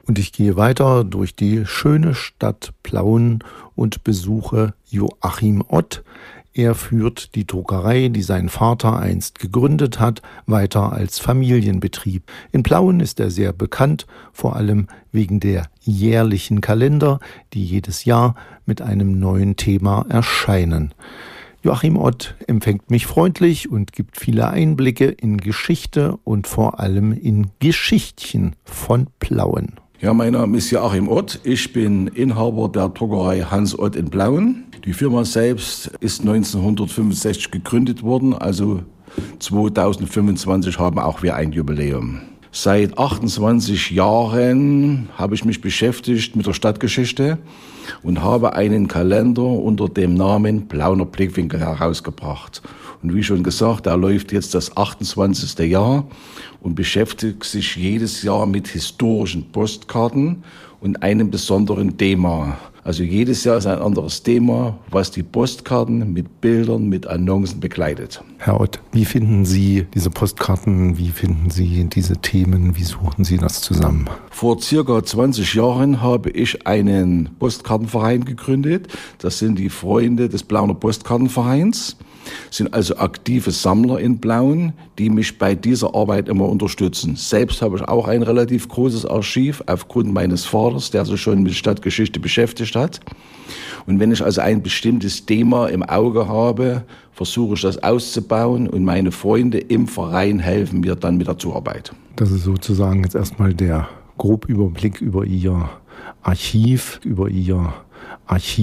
Und ich gehe weiter durch die schöne Stadt Plauen und besuche Joachim Ott. Er führt die Druckerei, die sein Vater einst gegründet hat, weiter als Familienbetrieb. In Plauen ist er sehr bekannt, vor allem wegen der jährlichen Kalender, die jedes Jahr mit einem neuen Thema erscheinen. Joachim Ott empfängt mich freundlich und gibt viele Einblicke in Geschichte und vor allem in Geschichtchen von Plauen. Ja, mein Name ist Joachim Ott. Ich bin Inhaber der Druckerei Hans Ott in Plauen. Die Firma selbst ist 1965 gegründet worden, also 2025 haben auch wir ein Jubiläum. Seit 28 Jahren habe ich mich beschäftigt mit der Stadtgeschichte und habe einen Kalender unter dem Namen Plauner Blickwinkel herausgebracht. Und wie schon gesagt, er läuft jetzt das 28. Jahr und beschäftigt sich jedes Jahr mit historischen Postkarten und einem besonderen Thema. Also jedes Jahr ist ein anderes Thema, was die Postkarten mit Bildern, mit Annoncen begleitet. Herr Ott, wie finden Sie diese Postkarten? Wie finden Sie diese Themen? Wie suchen Sie das zusammen? Vor circa 20 Jahren habe ich einen Postkartenverein gegründet. Das sind die Freunde des Plauner Postkartenvereins. Sind also aktive Sammler in Plauen, die mich bei dieser Arbeit immer unterstützen. Selbst habe ich auch ein relativ großes Archiv aufgrund meines Vaters, der sich schon mit Stadtgeschichte beschäftigt hat. Und wenn ich also ein bestimmtes Thema im Auge habe, versuche ich das auszubauen und meine Freunde im Verein helfen mir dann mit der Zuarbeit. Das ist sozusagen jetzt erstmal der Grobüberblick über Ihr Archiv,